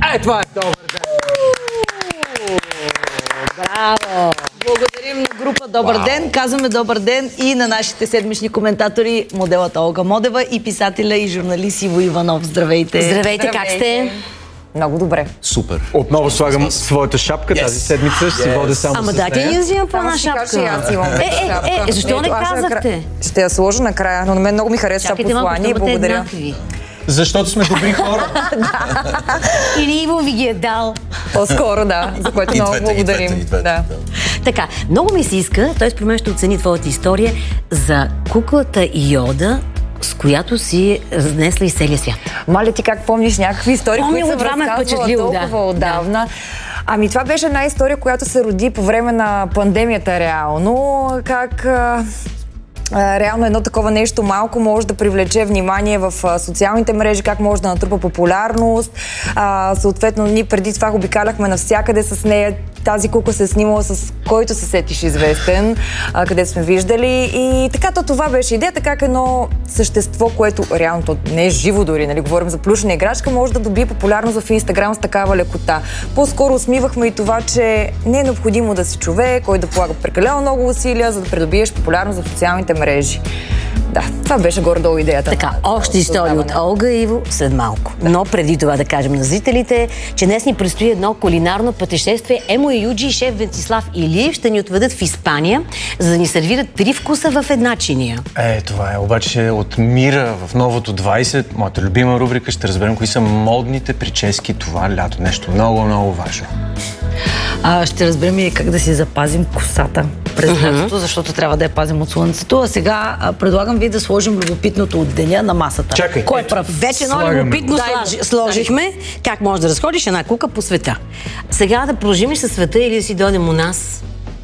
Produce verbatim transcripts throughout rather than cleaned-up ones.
Ай, това е добър ден! Браво! Благодарим на група Добър Вау. ден. Казваме добър ден и на нашите седмични коментатори, моделата Олга Модева и писателя и журналист Иво Иванов. Здравейте! Здравейте, Здравейте. Как сте? Много добре. Супер. Отново слагам yes. своята шапка. Yes. Тази седмица yes. ще си водя само Ама с дайте нея. ни да взимам по-на шапка. Аз имам е, е, е, защо не казахте? Ще я сложа накрая, но на мен много ми харесва послание. Благодаря. Защото сме добри хора. Или Иво ви ги е дал. По-скоро, да. За което много благодарим. Да. Така, много ми се иска, т.е. при мен ще оцени твоята история за куклата Йода, с която си разнесла из целия свят. Моля ти, как помниш някакви истории, Помня, които съм разказвала толкова да. отдавна. Да. Ами това беше една история, която се роди по време на пандемията реално. Как... реално едно такова нещо малко може да привлече внимание в а, социалните мрежи, как може да натрупа популярност. А, съответно, ние преди това обикаляхме навсякъде с нея. Тази кукла се е снимала с който се сетиш известен, а, къде сме виждали. И така, то това беше идеята, как едно същество, което реално то не е живо дори, нали, говорим за плюшена играчка, може да добие популярност в Инстаграм с такава лекота. По-скоро усмивахме и това, че не е необходимо да си човек, който да полага прекалено много усилия, за да придобиеш популярност в социалните мрежи. Да, това беше горе-долу идеята. Така, още история от Олга и Иво след малко. Да. Но преди това да кажем на зрителите, че днес ни предстои едно кулинарно пътешествие. Емо и Юджи и шеф Венцислав Илиев ще ни отведат в Испания, за да ни сервират три вкуса в една чиния. Е, това е обаче от мира в новото двайсет, моята любима рубрика, ще разберем кои са модните прически това лято. Нещо много, много важно. А, ще разберем и как да си запазим косата през лятото, uh-huh. защото трябва да я пазим от слънцето. А сега а, предлагам ви да сложим любопитното от деня на масата. Чакай. Кой е прав? Вече едно любопитно дай, сложихме. Дай. Как може да разходиш една кука по света. Сега да продължим със света или да си дойдем у нас?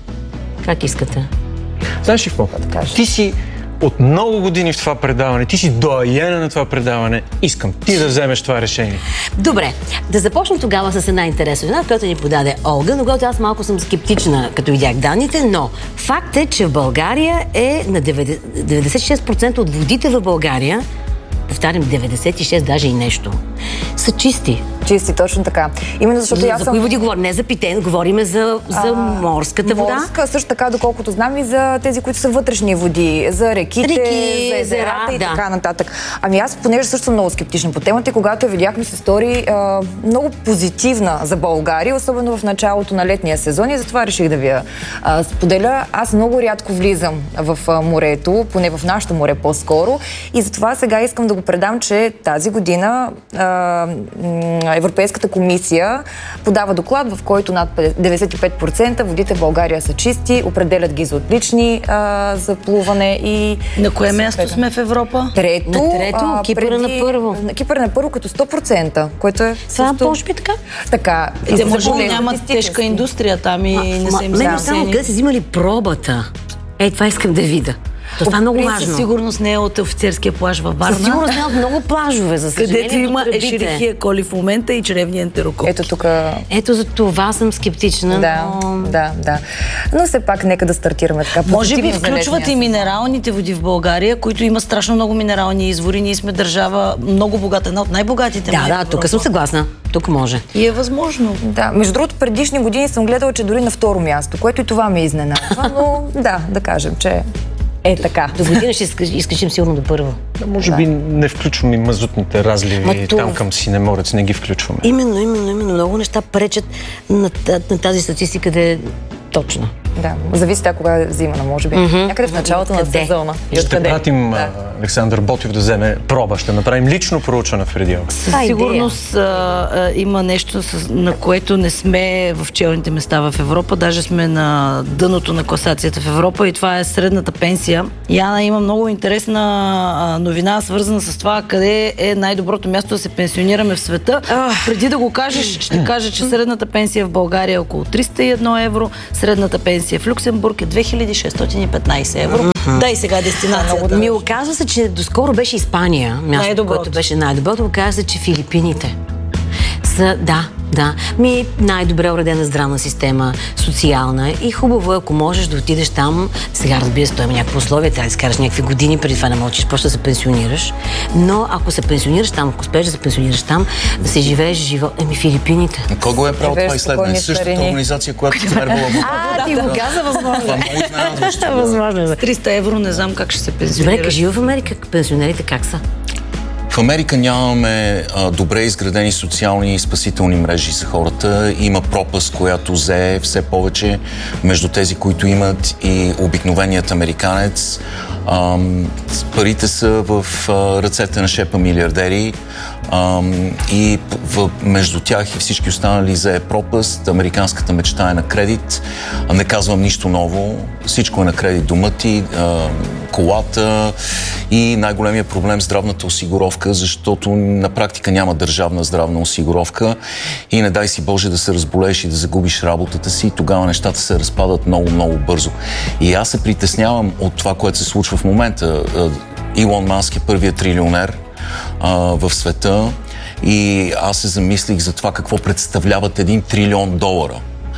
Как искате? Знаеш ли какво? Ти си от много години в това предаване, ти си доайена на това предаване. Искам ти да вземеш това решение. Добре, да започнем тогава с една интересна жена, която ни подаде Олга, но когато аз малко съм скептична, като видях данните, но факт е, че в България е на деветдесет и шест процента от водите в България, повтарям, деветдесет и шест даже и нещо, са чисти. Чисти, точно така. Именно защото за, аз за съм... кои води говорим? Не за питейно, говорим за, за а, морската вода. Морска, също така, доколкото знам, и за тези, които са вътрешни води, за реките, Реки, за езерата езера, и да. така нататък. Ами аз, понеже също съм много скептична по темата, и когато я видяхме се стори а, много позитивна за България, особено в началото на летния сезон, и затова реших да ви я а, споделя. Аз много рядко влизам в а, морето, поне в нашето море по-скоро, и затова сега искам да го предам, че тази година а, Европейската комисия подава доклад, в който над деветдесет и пет процента водите в България са чисти, определят ги за отлични а, за плуване и... На кое място сме в Европа? Трето. На трето, Кипър на първо. Кипър на първо като сто процента, което е това също... може би така? Така. И да може би няма тежка индустрия там и не са им Мен само къде са взимали пробата. Ей, това искам да видя. То това е много важно. Със сигурност не е от офицерския плаж във Варна. Със сигурност не е от много плажове, за съжаление. Където има ешерихия коли в момента и чревния ентерокок. Ето тук... Ето за това съм скептична. Да, но... да, да. Но все пак нека да стартираме така. Може би включват и минералните води в България, които има страшно много минерални извори. Ние сме държава много богата, една от най-богатите. Да, да, тук съм съгласна. Тук може. И е възможно. Да, между другото, предишни години съм гледала, че дори на второ място, което и това ме изненадва, но да, да кажем, че е така. До година ще изкачим сигурно до първо. Да, може да. би не включваме и мазутните разливи там към Синеморец, не ги включваме. Именно, именно, именно. Много неща пречат на, на тази статистика да е точна. Да, зависи така кога е взимана, може би. Mm-hmm. Някъде в началото на сезона. Ще пратим да. Александър Ботев да вземе проба. Ще направим лично проучване в Редиога. Със сигурност а, а, има нещо, с, на което не сме в челните места в Европа. Даже сме на дъното на класацията в Европа и това е средната пенсия. Яна, има много интересна новина, свързана с това къде е най-доброто място да се пенсионираме в света. Uh. Преди да го кажеш, ще кажа, че средната пенсия в България е около триста и едно евро, средната пенсия в Люксембург е две хиляди шестстотин и петнайсет евро. Mm-hmm. Да, и сега дестинацията. Да. Ми оказва се, че доскоро беше Испания, място, което беше най-доброто. Оказва се, че Филипините са, да, Да, ми най-добре уредена здравна система, социална и хубаво, ако можеш да отидеш там, сега разбира се, той има някакви условия, трябва да си караш някакви години, преди това не мълчиш, просто да се пенсионираш, но ако се пенсионираш там, ако успееш да се пенсионираш там, да се живееш живот, еми Филипините. Кой го е правил това изследване? Същата организация, която се измервала в... А, ти го каза, възможно. Възможно. триста евро, не знам как ще се пенсионираш. Добре, кажи в Америка, пенсионерите как са? В Америка нямаме а, добре изградени социални и спасителни мрежи за хората. Има пропаст, която зее все повече между тези, които имат и обикновеният американец. А, парите са в а, ръцете на шепа милиардери а, и в, между тях и всички останали зее пропаст. Американската мечта е на кредит. А, не казвам нищо ново. Всичко е на кредит. Домът ти, а, колата и най-големият проблем здравната осигуровка, защото на практика няма държавна здравна осигуровка и не дай си Боже да се разболееш и да загубиш работата си, тогава нещата се разпадат много-много бързо. И аз се притеснявам от това, което се случва в момента. Илон Маск е първият трилионер а, в света и аз се замислих за това какво представляват един трилион долара.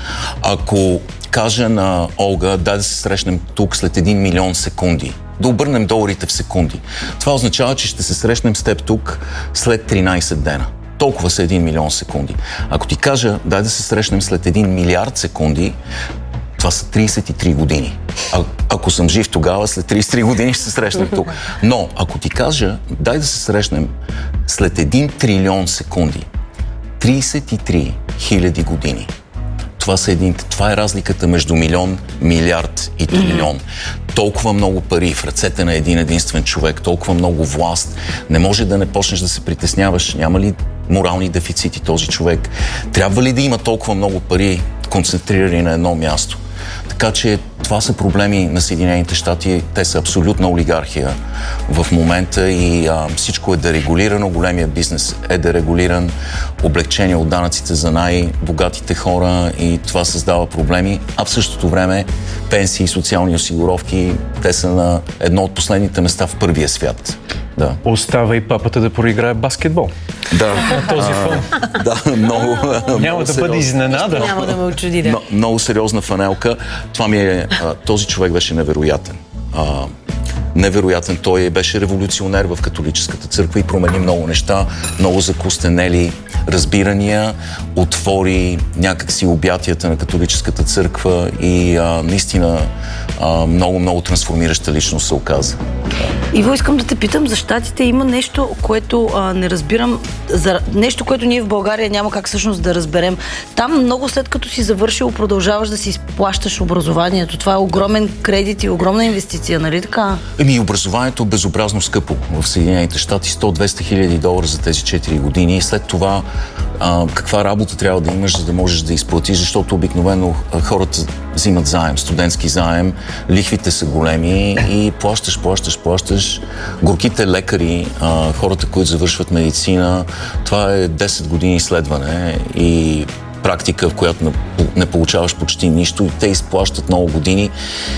Ако кажа на Олга, дай да се срещнем тук след един милион секунди, да обърнем доларите в секунди. Това означава, че ще се срещнем с теб тук след тринайсет дена. Толкова са един милион секунди. Ако ти кажа, дай да се срещнем след един милиард секунди, това са трийсет и три години. А, ако съм жив тогава, след трийсет и три години ще се срещнем тук. Но, ако ти кажа, дай да се срещнем след един трилион секунди, трийсет и три хиляди години. Това, са един, това е разликата между милион, милиард и трилион. Mm-hmm. Толкова много пари в ръцете на един единствен човек, толкова много власт. Не може да не почнеш да се притесняваш. Няма ли морални дефицити този човек? Трябва ли да има толкова много пари концентрирани на едно място? Така че това са проблеми на Съединените щати. Те са абсолютна олигархия в момента и а, всичко е дерегулирано. Големия бизнес е дерегулиран. Облегчение от данъците за най-богатите хора и това създава проблеми. А в същото време пенсии и социални осигуровки, те са на едно от последните места в първия свят. Да. Остава и папата да проиграе баскетбол. Да. На този фон. А, да, много. Няма да бъде изненада. Няма да ме очуди, да. Но, много сериозна фанелка. Това ми е. А, този човек беше невероятен. А, невероятен. Той беше революционер в католическата църква и промени много неща, много закостенели разбирания, отвори някакси обятията на католическата църква и а, наистина много-много трансформираща личност се оказа. Иво, искам да те питам, за щатите има нещо, което а, не разбирам, за нещо, което ние в България няма как всъщност да разберем. Там много след като си завършил, продължаваш да си изплащаш образованието. Това е огромен кредит и огромна инвестиция, нали така? Еми, образованието е безобразно скъпо в Съединените щати. сто-двеста хиляди долара за тези четири години. И след това а, каква работа трябва да имаш, за да можеш да изплатиш, защото обикновено хората взимат заем, студентски заем, лихвите са големи и плащаш, плащаш, плащаш. Горките лекари, а, хората, които завършват медицина, това е десет години изследване и практика, в която не получаваш почти нищо и те изплащат много години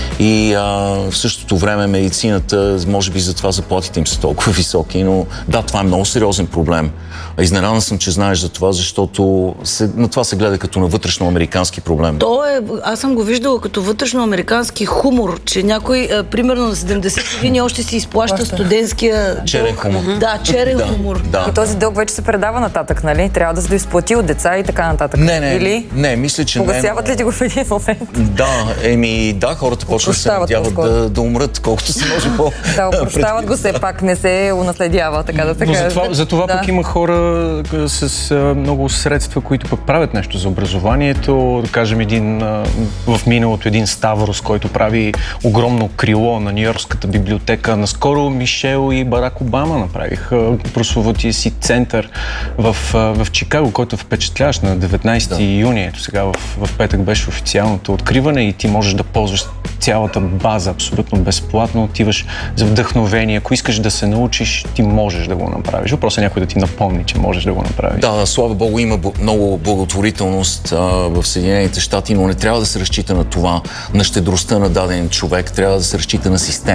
и а, в същото време медицината, може би затова заплатите им са толкова високи, но да, това е много сериозен проблем. Изненадан съм, че знаеш за това, защото се, на това се гледа като на вътрешноамерикански проблем. То е, аз съм го виждала като вътрешноамерикански хумор, че някой, а, примерно на седемдесет години още си изплаща студентския черен хумор. Да, черен да, хумор. Да. И този дълг вече се предава нататък, нали? Трябва да се доизплати от деца и така нататък. Не, не, Или? не, мисля, че погасяват не. ли ти го в един момент? Да, еми, да, хората почват да се надяват да, да умрат, колкото се може по... Да, опрощават го все пак, не се унаследява, така да се каже. За това, за това да. Пък има хора с а, много средства, които пък правят нещо за образованието. Да кажем, един, а, в миналото един Ставрос, който прави огромно крило на Нью-Йоркската библиотека. Наскоро Мишел и Барак Обама направиха прословутия си център в, а, в Чикаго, който е впечатляващ на деветнайсети да. юни. Ето сега в, в петък беше официалното откриване и ти можеш да ползваш цялата база абсолютно безплатно. Отиваш за вдъхновение. Ако искаш да се научиш, ти можеш да го направиш. Въпросът е някой да ти напомни, че можеш да го направиш. Да, слава Богу, има много благотворителност а, в Съединените щати, но не трябва да се разчита на това, на щедростта на даден човек. Трябва да се разчита на система.